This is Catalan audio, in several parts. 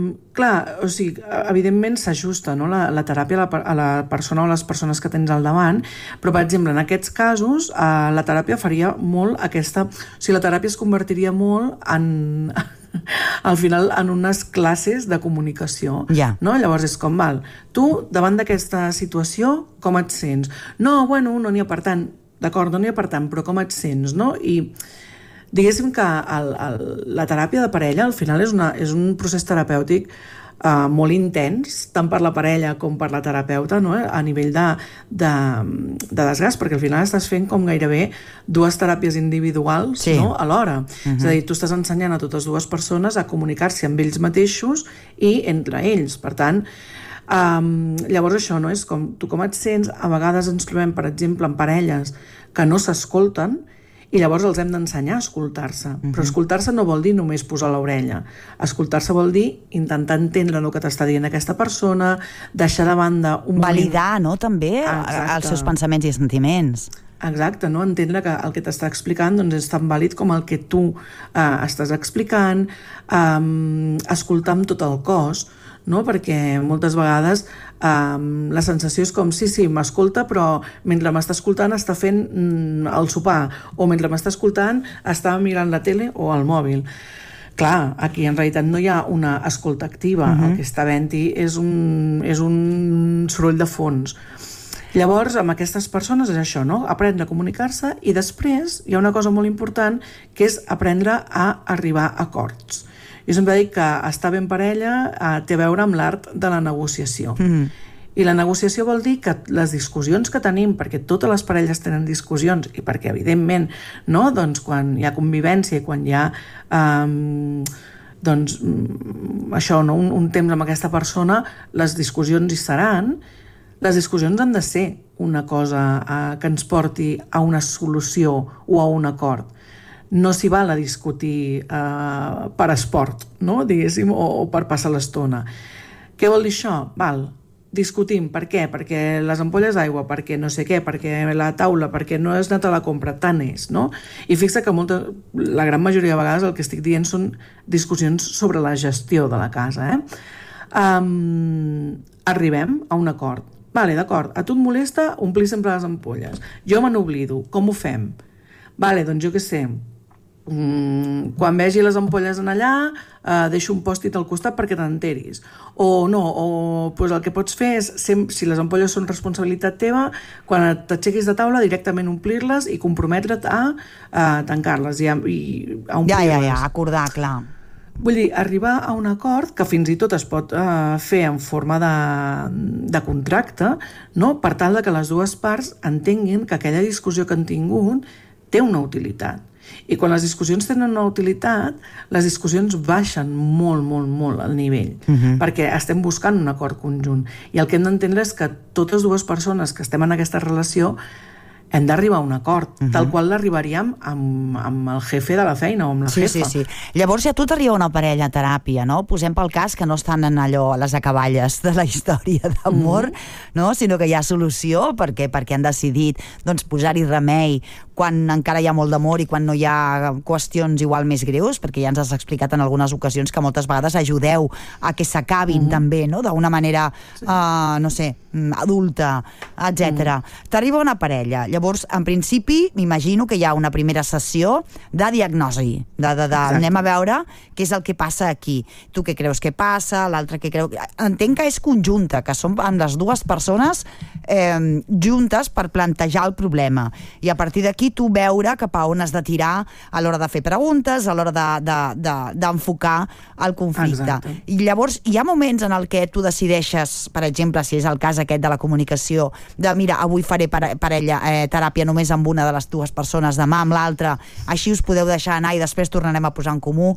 Clar, o sigui, evidentment s'ajusta, no, la teràpia a la persona o les persones que tens al davant, però, per exemple, en aquests casos, la teràpia faria molt aquesta... O sigui, la teràpia es convertiria molt en... al final, en unes classes de comunicació. No? Llavors és com, tu, davant d'aquesta situació, com et sents? No, bueno, no n'hi ha per tant. D'acord, no n'hi ha per tant, però com et sents, no? I diguéssim que la teràpia de parella al final és un procés terapèutic molt intens, tant per la parella com per la terapeuta, no? A nivell de desgast, perquè al final estàs fent com gairebé dues teràpies individuals, no? Alhora. És a dir, tu estàs ensenyant a totes dues persones a comunicar-se amb ells mateixos i entre ells. Per tant, llavors això, no? És com tu com et sents. A vegades ens trobem, per exemple, en parelles que no s'escolten, i llavors els hem d'ensenyar a escoltar-se. Però escoltar-se no vol dir només posar l'orella. Escoltar-se vol dir intentar entendre el que t'està dient aquesta persona, deixar de banda un validar, no?, també els seus pensaments i sentiments. Exacte, no? Entendre que el que t'està explicant doncs, és tan vàlid com el que tu estàs explicant, escoltar amb tot el cos, no? Perquè moltes vegades la sensació és com, sí, m'escolta, però mentre m'està escoltant està fent el sopar, o mentre m'està escoltant està mirant la tele o el mòbil. Clar, aquí en realitat no hi ha una escolta activa, el que està havent-hi és un soroll de fons. Llavors, amb aquestes persones és això, no? Aprendre a comunicar-se, i després hi ha una cosa molt important, que és aprendre a arribar a acords. Jo sempre dic que estar ben parella té a veure amb l'art de la negociació. I la negociació vol dir que les discussions que tenim, perquè totes les parelles tenen discussions, i perquè, evidentment, no? Doncs quan hi ha convivència i quan hi ha doncs, això, no? un temps amb aquesta persona, les discussions hi seran. Les discussions han de ser una cosa que ens porti a una solució o a un acord. No s'hi val a discutir per esport, no? Diguéssim, o per passar l'estona. Què vol dir això? Discutim. Per què? Perquè les ampolles d'aigua, perquè no sé què, perquè la taula, perquè no has anat a la compra, tant és, no? I fixa que la gran majoria de vegades el que estic dient són discussions sobre la gestió de la casa. Arribem a un acord. D'acord, a tu et molesta omplir sempre les ampolles. Jo me n'oblido. Com ho fem? Doncs jo què sé, quan vegi les ampolles en allà deixo un pòstit al costat perquè t'enteris, o no, o doncs el que pots fer és, si les ampolles són responsabilitat teva, quan t'aixequis de taula directament omplir-les i comprometre't a tancar-les i a omplir-les. Acordar, clar. Vull dir, arribar a un acord que fins i tot es pot fer en forma de contracte, no? Per tal que les dues parts entenguin que aquella discussió que han tingut té una utilitat. I quan les discussions tenen una utilitat, les discussions baixen molt, molt, molt el nivell, perquè estem buscant un acord conjunt. I el que hem d'entendre és que totes dues persones que estem en aquesta relació hem d'arribar a un acord, tal qual l'arribaríem amb el jefe de la feina o amb la jefa. Sí. Llavors, si a tu t'arriba una parella a teràpia, no? Posem pel cas que no estan en allò, les acaballes de la història d'amor, no? Sinó que hi ha solució perquè han decidit posar-hi remei quan encara hi ha molt d'amor i quan no hi ha qüestions igual més greus, perquè ja ens has explicat en algunes ocasions que moltes vegades ajudeu a que s'acabin també, no? D'una manera, no sé, adulta, etc. T'arriba una parella. Llavors, en principi, m'imagino que hi ha una primera sessió de diagnosi, anem a veure què és el que passa aquí. Tu què creus que passa, l'altre què creu... Entenc que és conjunta, que són amb les dues persones juntes per plantejar el problema. I a partir d'aquí tu veure cap a on has de tirar a l'hora de fer preguntes, a l'hora d'enfocar el conflicte. Exacte. I llavors, hi ha moments en el que tu decideixes, per exemple, si és el cas aquest de la comunicació, de mira, avui faré teràpia només amb una de les dues persones, demà amb l'altra, així us podeu deixar anar i després tornarem a posar en comú.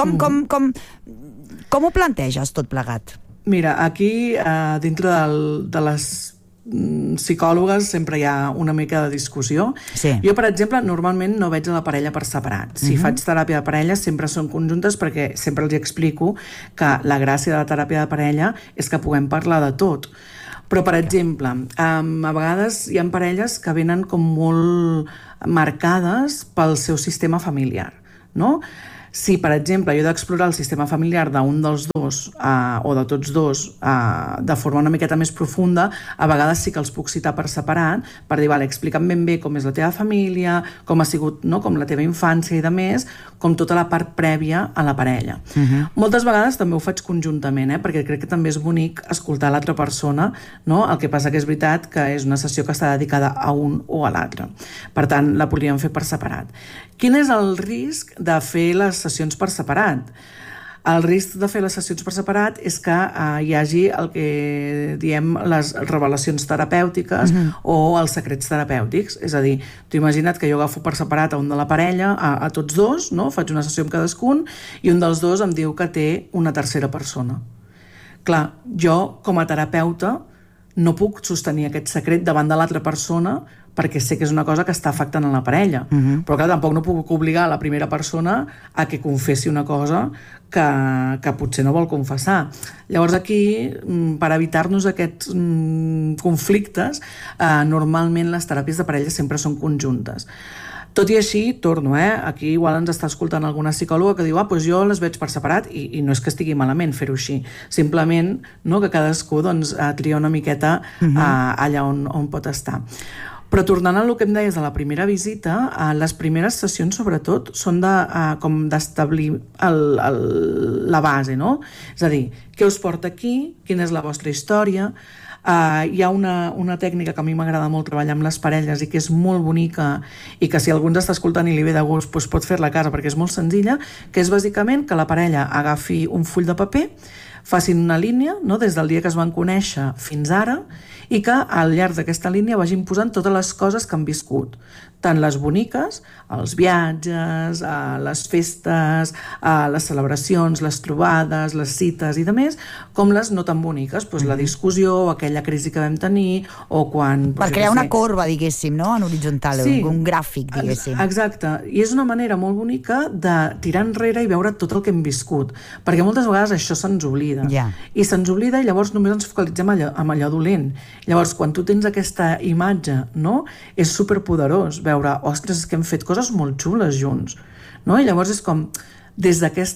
Com ho planteges tot plegat? Mira, aquí dintre de les psicòlogues sempre hi ha una mica de discussió. Jo, per exemple, normalment no veig a la parella per separat. Si faig teràpia de parella sempre són conjuntes perquè sempre els explico que la gràcia de la teràpia de parella és que puguem parlar de tot. Però, per exemple, a vegades hi ha parelles que venen com molt marcades pel seu sistema familiar, no? Si, per exemple, jo he d'explorar el sistema familiar d'un dels dos dos o de tots dos de forma una miqueta més profunda, a vegades sí que els puc citar per separat per dir, vale, explica'm ben bé com és la teva família, com ha sigut, no? Com la teva infància i de més, com tota la part prèvia a la parella. Moltes vegades també ho faig conjuntament, perquè crec que també és bonic escoltar l'altra persona, no? El que passa que és veritat que és una sessió que està dedicada a un o a l'altre. Per tant, la podríem fer per separat. Quin és el risc de fer les sessions per separat? El risc de fer les sessions per separat és que hi hagi el que diem les revelacions terapèutiques o els secrets terapèutics. És a dir, tu imagina't que jo agafo per separat a un de la parella, a tots dos, no? Faig una sessió amb cadascun i un dels dos em diu que té una tercera persona. Clar, jo com a terapeuta no puc sostenir aquest secret davant de l'altra persona perquè sé que és una cosa que està afectant a la parella. Però clar, tampoc no puc obligar la primera persona a que confessi una cosa que potser no vol confessar. Llavors aquí, per evitar-nos aquests conflictes, normalment les teràpies de parella sempre són conjuntes. Tot i així, torno, aquí igual ens està escoltant alguna psicòloga que diu doncs jo les veig per separat i no és que estigui malament fer-ho així, simplement que cadascú tria una miqueta allà on pot estar. Però tornant a el que em deies de la primera visita, les primeres sessions sobretot són com d'establir la base, no? És a dir, què us porta aquí, quina és la vostra història. Hi ha una tècnica que a mi m'agrada molt treballar amb les parelles i que és molt bonica i que si algú ens està escoltant i li ve de gust pot fer-la a casa perquè és molt senzilla, que és bàsicament que la parella agafi un full de paper, facin una línia, no?, des del dia que es van conèixer fins ara, i que al llarg d'aquesta línia vagin posant totes les coses que han viscut, tant les boniques, els viatges, les festes, les celebracions, les trobades, les cites i demés, com les no tan boniques, la discussió, aquella crisi que vam tenir, o quan... Per crear una corba, diguéssim, no?, en horitzontal, un gràfic, diguéssim. Exacte, i és una manera molt bonica de tirar enrere i veure tot el que hem viscut, perquè moltes vegades això se'ns oblida. I se'ns oblida i llavors només ens focalitzem en allò dolent. Llavors, quan tu tens aquesta imatge, no?, és superpoderós veure, ostres, és que hem fet coses molt xules junts, no? I llavors és com, des d'aquest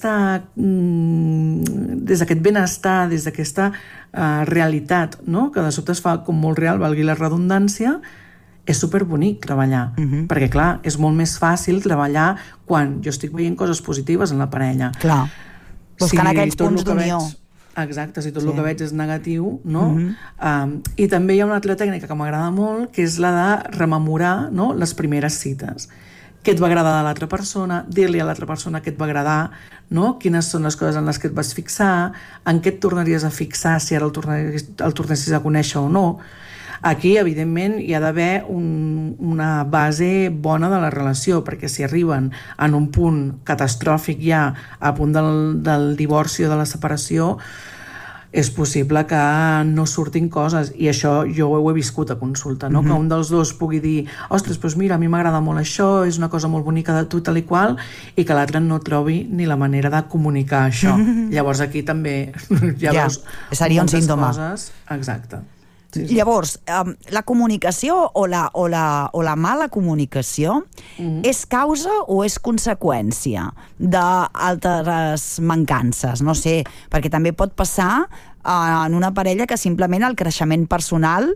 benestar, des d'aquesta realitat, no?, que de sobte es fa com molt real, valgui la redundància, és superbonic treballar, perquè clar, és molt més fàcil treballar quan jo estic veient coses positives en la parella. Clar, buscant aquells punts d'unió. Exacte, si tot el que veig és negatiu, no? I també hi ha una altra tècnica que m'agrada molt, que és la de rememorar, no?, les primeres cites. Què et va agradar de l'altra persona, dir-li a l'altra persona què et va agradar, no?, quines són les coses en les que et vas fixar, en què et tornaries a fixar si ara el tornessis a conèixer o no. Aquí, evidentment, hi ha d'haver una base bona de la relació, perquè si arriben en un punt catastròfic ja, a punt del divorci o de la separació, és possible que no surtin coses, i això jo ho he viscut a consulta, no? Que un dels dos pugui dir, ostres, doncs mira, a mi m'agrada molt això, és una cosa molt bonica de tu, tal i qual, i que l'altre no trobi ni la manera de comunicar això. Llavors aquí també ja veus seria un símptoma. Coses. Exacte. Llavors, la comunicació o la mala comunicació és causa o és conseqüència d'altres mancances? No sé, perquè també pot passar en una parella que simplement el creixement personal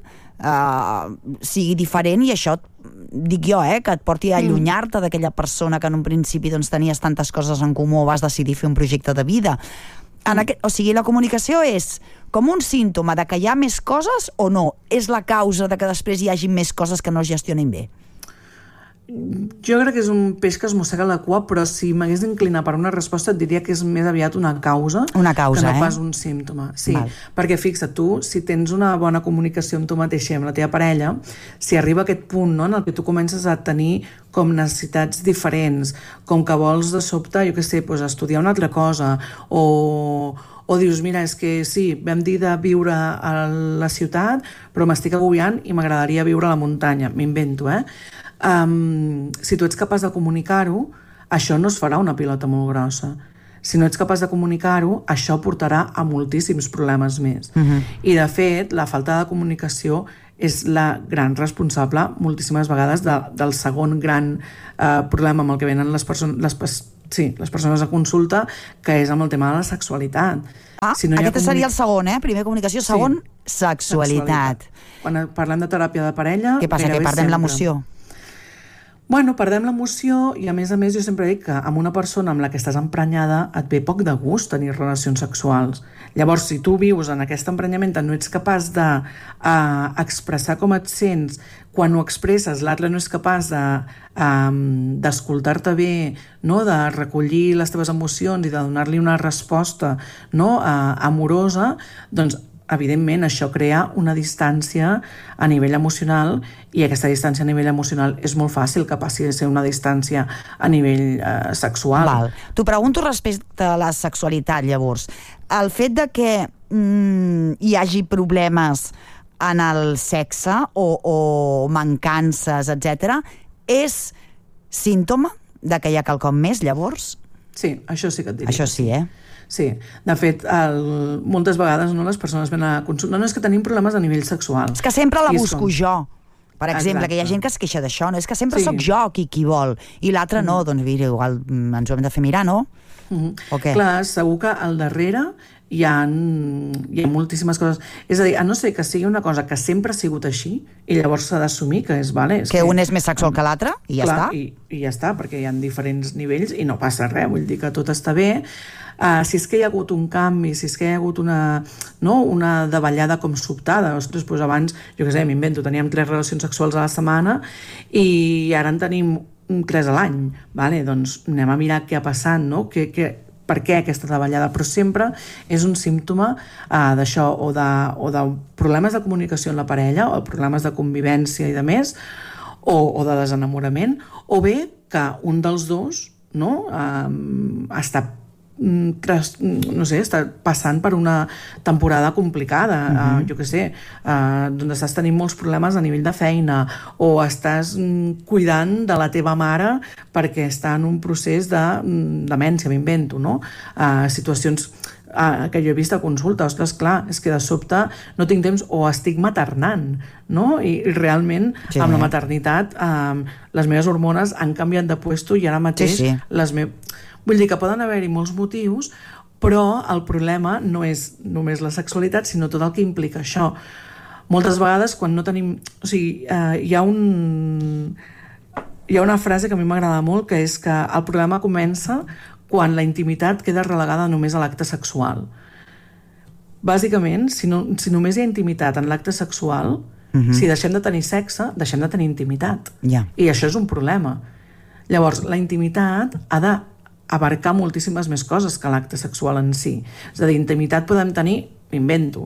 sigui diferent i això, dic jo, que et porti a allunyar-te d'aquella persona que en un principi tenies tantes coses en comú o vas decidir fer un projecte de vida. O sigui, la comunicació és com un símptoma de que hi ha més coses o no? És la causa de que després hi hagi més coses que no es gestionen bé? Jo crec que és un peix que es mossega la cua, però si m'hagués d'inclinar per una resposta et diria que és més aviat una causa que no pas un símptoma. Sí, perquè fixa't, tu, si tens una bona comunicació amb tu mateixa i amb la teva parella, si arriba a aquest punt, no?, en el que tu comences a tenir com necessitats diferents, com que vols de sobte, jo què sé, estudiar una altra cosa, o dius, mira, és que sí, vam dir de viure a la ciutat, però m'estic agobiant i m'agradaria viure a la muntanya, m'invento, si tu ets capaç de comunicar-ho, això no es farà una pilota molt grossa. Si no ets capaç de comunicar-ho, això portarà a moltíssims problemes més. I, de fet, la falta de comunicació és la gran responsable moltíssimes vegades del segon gran problema amb el que venen les Sí, les persones a consulta, que és amb el tema de la sexualitat. Aquest seria el segon, Primer comunicació, segon, sexualitat. Quan parlem de teràpia de parella... Què passa, que perdem l'emoció? Bueno, perdem l'emoció i a més jo sempre dic que amb una persona amb la que estàs emprenyada et ve poc de gust tenir relacions sexuals. Llavors, si tu vius en aquest emprenyament, no ets capaç d'expressar com et sents, quan ho expresses l'altre no és capaç d'escoltar-te bé, no? De recollir les teves emocions i de donar-li una resposta, no? Amorosa, doncs evidentment això crea una distància a nivell emocional i aquesta distància a nivell emocional és molt fàcil que passi a ser una distància a nivell sexual. Val. T'ho pregunto respecte a la sexualitat, llavors. El fet de que hi hagi problemes en el sexe o mancances, etc., és símptoma de que hi ha quelcom més, llavors? Sí, això sí que et diria. Això sí, Sí, de fet, moltes vegades les persones venen a consulta. No és que tenim problemes a nivell sexual. És que sempre la busco jo. Per exemple, que hi ha gent que es queixa d'això, no? És que sempre sóc jo qui vol, i l'altre no, doncs mira, igual ens ho hem de fer mirar, no? O què? Clar, segur que al darrere hi ha moltíssimes coses. És a dir, a no ser que sigui una cosa que sempre ha sigut així, i llavors s'ha d'assumir que és... Que un és més sexual que l'altre, i ja està? I ja està, perquè hi ha diferents nivells i no passa res, vull dir que tot està bé. Si és que hi ha hagut un canvi, si és que hi ha hagut una davallada com sobtada, ostres, doncs abans, jo què sé, m'invento, teníem 3 relacions sexuals a la setmana i ara en tenim 3 a l'any, doncs anem a mirar què ha passat, no? Per què aquesta davallada, però sempre és un símptoma d'això, o de problemes de comunicació en la parella, o problemes de convivència i de més, o de desenamorament, o bé que un dels dos està passant per una temporada complicada, jo què sé, doncs estàs tenint molts problemes a nivell de feina o estàs cuidant de la teva mare perquè està en un procés de demència, m'invento, no? Situacions que jo he vist a consulta, ostres, clar, és que de sobte no tinc temps o estic maternant, no? I realment amb la maternitat les meves hormones han canviat de puesto i ara mateix les meves... Vull dir que poden haver-hi molts motius, però el problema no és només la sexualitat, sinó tot el que implica això. Moltes vegades, quan no tenim... O sigui, hi ha una frase que a mi m'agrada molt, que és que el problema comença quan la intimitat queda relegada només a l'acte sexual. Bàsicament, si només hi ha intimitat en l'acte sexual, si deixem de tenir sexe, deixem de tenir intimitat. I això és un problema. Llavors, la intimitat ha de abarcar moltíssimes més coses que l'acte sexual en si. És a dir, intimitat podem tenir, m'invento,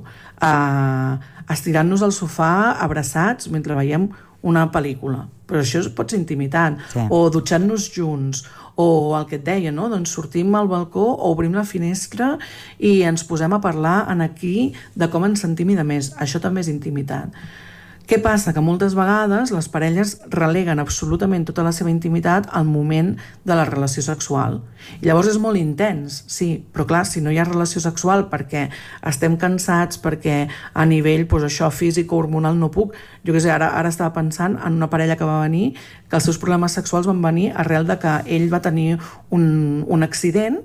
estirant-nos al sofà abraçats mentre veiem una pel·lícula. Però això pot ser intimitat. O dutxant-nos junts, o el que et deia, no? Doncs sortim al balcó o obrim la finestra i ens posem a parlar aquí de com ens sentim i de més. Això també és intimitat. Què passa? Que moltes vegades les parelles releguen absolutament tota la seva intimitat al moment de la relació sexual. I llavors és molt intens, sí, però clar, si no hi ha relació sexual perquè estem cansats, perquè a nivell físic o hormonal no puc, jo què sé, ara estava pensant en una parella que va venir, que els seus problemes sexuals van venir arrel de que ell va tenir un accident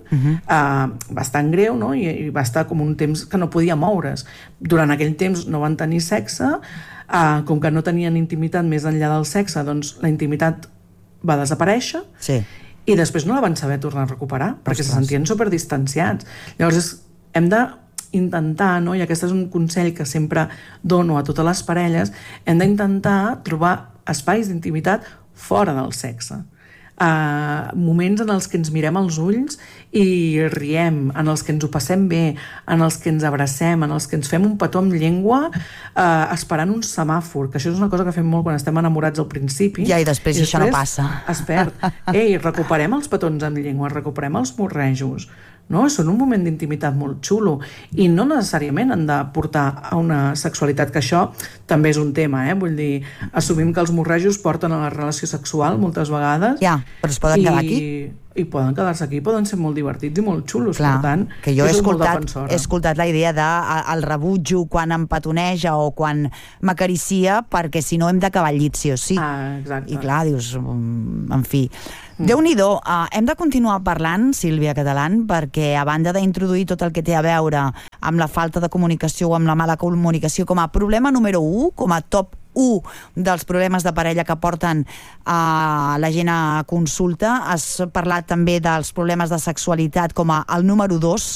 bastant greu, no? I va estar com un temps que no podia moure's. Durant aquell temps no van tenir sexe, com que no tenien intimitat més enllà del sexe, doncs la intimitat va desaparèixer i després no la van saber tornar a recuperar perquè se sentien superdistanciats. Llavors hem d'intentar, no? I aquest és un consell que sempre dono a totes les parelles, hem d'intentar trobar espais d'intimitat fora del sexe. Moments en els que ens mirem als ulls i riem, en els que ens ho passem bé, en els que ens abracem, en els que ens fem un petó amb llengua esperant un semàfor, que això és una cosa que fem molt quan estem enamorats al principi. I després això no passa. Es perd. Recuperem els petons amb llengua, recuperem els morrejos, no? Són un moment d'intimitat molt xulo i no necessàriament han de portar a una sexualitat, que això també és un tema, vull dir, assumim que els morrejos porten a la relació sexual moltes vegades. Però es poden quedar aquí? i poden quedar-se aquí, poden ser molt divertits i molt xulos. Clar, per tant, que jo he he escoltat la idea del rebutjo quan em petoneja o quan m'acaricia, perquè si no hem d'acabar al llit sí o sí. Exacte. I clar, dius, en fi... Déu-n'hi-do, hem de continuar parlant, Sílvia Catalán, perquè a banda d'introduir tot el que té a veure amb la falta de comunicació o amb la mala comunicació com a problema número 1, com a top 1 dels problemes de parella que porten la gent a consulta, has parlat també dels problemes de sexualitat com a el número 2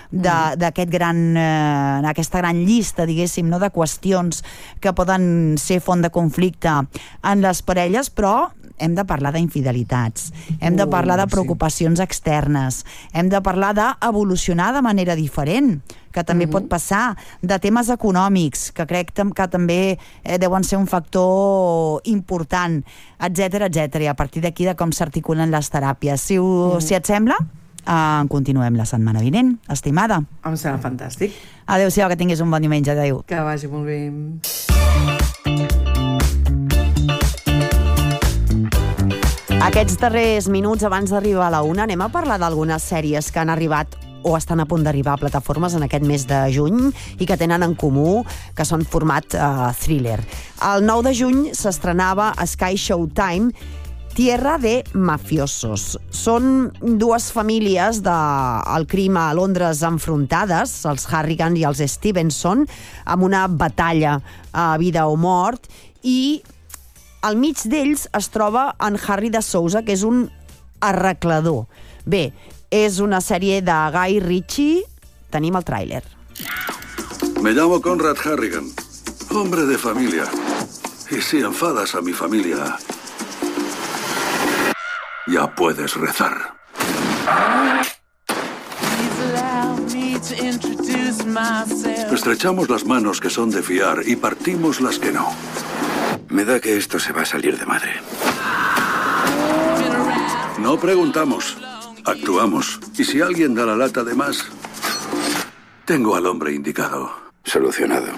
d'aquesta gran llista, diguéssim, no, de qüestions que poden ser font de conflicte en les parelles, però hem de parlar d'infidelitats, hem de parlar de preocupacions externes, hem de parlar d'evolucionar de manera diferent, que també pot passar, de temes econòmics, que crec que també deuen ser un factor important, etcètera, etcètera, i a partir d'aquí de com s'articulen les teràpies. Si et sembla, continuem la setmana vinent, estimada. Em sembla fantàstic. Adéu-siau, que tinguis un bon diumenge, adéu. Que vagi molt bé. Aquests darrers minuts abans d'arribar a la 1 anem a parlar d'algunes sèries que han arribat o estan a punt d'arribar a plataformes en aquest mes de juny i que tenen en comú que són format thriller. El 9 de juny s'estrenava a Sky Showtime Tierra de Mafiosos. Són dues famílies del crim a Londres enfrontades, els Harrigan i els Stevenson, amb una batalla a vida o mort, i al mig d'ells es troba en Harry de Sousa, que és un arreglador. Bé, és una sèrie de Guy Ritchie. Tenim el tràiler. Me llamo Conrad Harrigan, hombre de familia. Y si enfadas a mi familia, ya puedes rezar. Estrechamos las manos que son de fiar y partimos las que no. Me da que esto se va a salir de madre. No preguntamos, actuamos. Y si alguien da la lata de más, tengo al hombre indicado. Solucionado.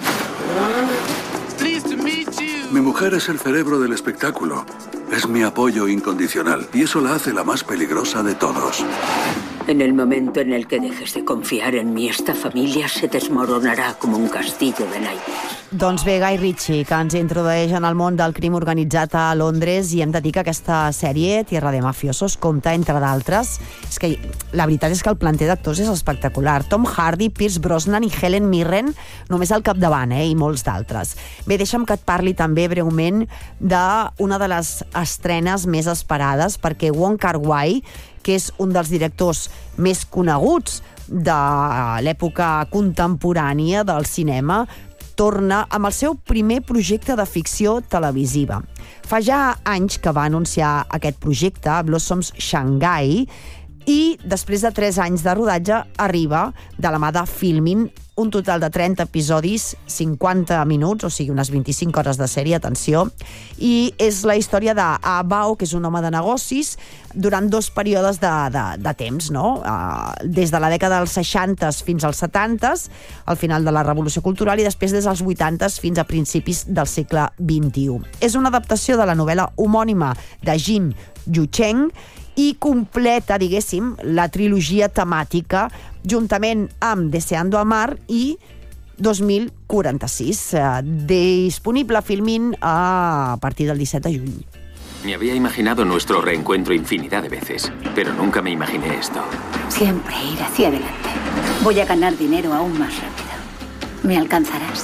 Mi mujer es el cerebro del espectáculo. Es mi apoyo incondicional. Y eso la hace la más peligrosa de todos. En el momento en el que dejes de confiar en mí, esta familia se desmoronarà com un castillo de naipes. Doncs bé, Guy Ritchie, que ens introdueix en el món del crim organitzat a Londres, i hem de dir que aquesta sèrie, Tierra de Mafiosos, compta, entre d'altres, és que la veritat és que el planter d'actors és espectacular. Tom Hardy, Pierce Brosnan i Helen Mirren, només al capdavant, i molts d'altres. Bé, deixa'm que et parli també breument d'una de les estrenes més esperades, perquè Wong Kar-wai, que és un dels directors més coneguts de l'època contemporània del cinema, torna amb el seu primer projecte de ficció televisiva. Fa ja anys que va anunciar aquest projecte, Blossoms Shanghai, i després de 3 anys de rodatge arriba de la mà de Filmin, un total de 30 episodis, 50 minuts, o sigui, unes 25 hores de sèrie, atenció, i és la història d'Abao, que és un home de negocis, durant 2 períodes de temps, no? Des de la dècada dels 60 fins als 70, al final de la Revolució Cultural, i després des dels 80 fins a principis del segle XXI. És una adaptació de la novel·la homònima de Jin Yucheng, i completa, diguéssim, la trilogia temàtica juntament amb Deseando Amar i 2046, disponible a Filmin a partir del 17 de juny. Me había imaginado nuestro reencuentro infinidad de veces, pero nunca me imaginé esto. Siempre ir hacia adelante. Voy a ganar dinero aún más rápido. ¿Me alcanzarás?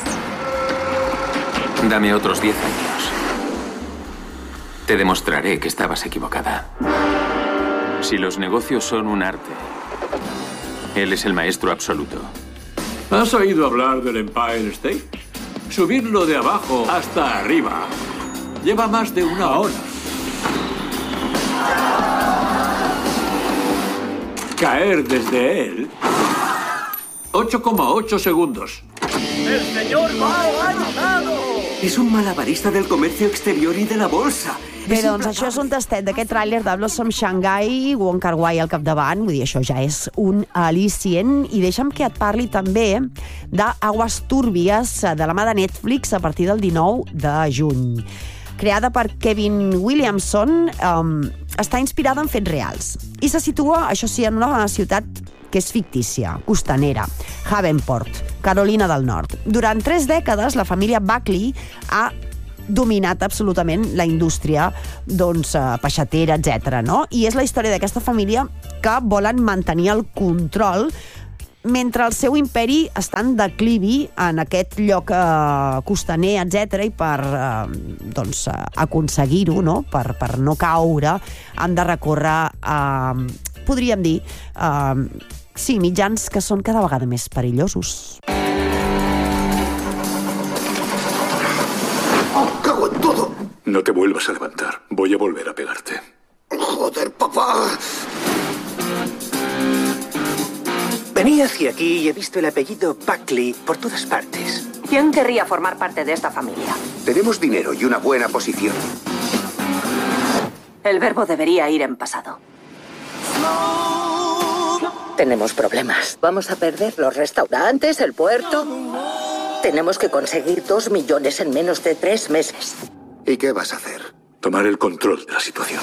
Dame otros 10 años. Te demostraré que estabas equivocada. Si los negocios son un arte, él es el maestro absoluto. ¿Has oído hablar del Empire State? Subirlo de abajo hasta arriba lleva más de 1 hora. Caer desde él, 8,8 segundos. ¡El señor Mao ha llegado! És un malabarista del comercio exterior i de la bolsa. Bé, doncs això és un tastet d'aquest tràiler de Blossom Shanghai, Wong Kar-wai al capdavant, vull dir, això ja és un al·licient, i deixa'm que et parli també d'Aguas Túrbies, de la mà de Netflix, a partir del 19 de juny. creada per Kevin Williamson, està inspirada en fets reals. I se situa, això sí, en una ciutat que és fictícia, costanera, Havenport, Carolina del Nord. Durant 3 dècades, la família Buckley ha dominat absolutament la indústria peixatera, etc. No? I és la història d'aquesta família que volen mantenir el control mentre el seu imperi està en declivi en aquest lloc costaner, etc. I per aconseguir-ho, no? Per no caure, han de recórrer podríem dir, mitjans que són cada vegada més perillosos. ¡Cago en todo! No te vuelvas a levantar. Voy a volver a pegarte. ¡Joder, papá! Venía hacia aquí y he visto el apellido Buckley por todas partes. ¿Quién querría formar parte de esta familia? Tenemos dinero y una buena posición. El verbo debería ir en pasado. Tenemos problemas. Vamos a perder los restaurantes, el puerto. Tenemos que conseguir 2 millones en menos de 3 meses. ¿Y qué vas a hacer? Tomar el control de la situación.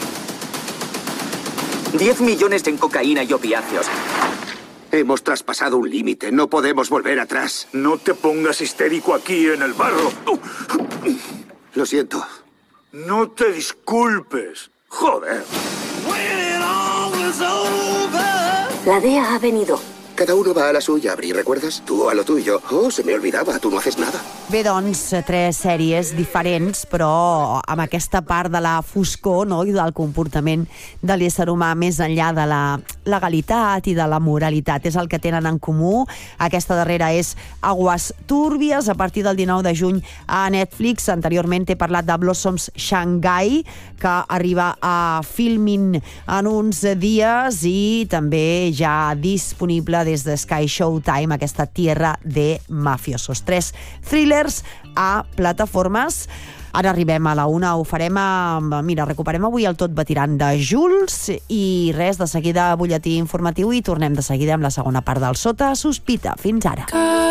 10 millones en cocaína y opiáceos. Hemos traspasado un límite. No podemos volver atrás. No te pongas histérico aquí en el barro. Lo siento. No te disculpes. Joder. La DEA ha venido. Cada uno va a la suya, Bri, ¿recuerdas? Tú a lo tuyo. Oh, se me olvidaba, tú no haces nada. Bé, doncs, 3 sèries diferents, però amb aquesta part de la foscor, no?, i del comportament de l'ésser humà més enllà de la legalitat i de la moralitat. És el que tenen en comú. Aquesta darrera és Aguas Turbias, a partir del 19 de juny a Netflix. Anteriorment he parlat de Blossoms Shanghai, que arriba a Filmin en uns dies, i també ja disponible des de Sky Showtime, aquesta Tierra de Mafiosos. 3 thrillers a plataformes. Ara arribem a la 1, ho farem mira, recuperem avui el Tot va tirant de Jules, i res, de seguida butlletí informatiu, i tornem de seguida amb la segona part del Sota Sospita. Fins ara.